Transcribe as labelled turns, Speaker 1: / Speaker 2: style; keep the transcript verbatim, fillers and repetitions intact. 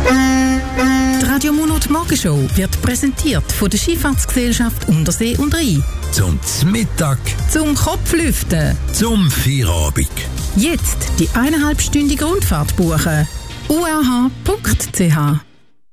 Speaker 1: Die Radio Monat Morgenshow wird präsentiert von der Schifffahrtsgesellschaft Untersee und Rhein.
Speaker 2: Zum Mittag,
Speaker 1: Zum Kopflüften.
Speaker 2: zum Feierabend.
Speaker 1: Jetzt die eineinhalbstündige Rundfahrt buchen. u r h punkt c h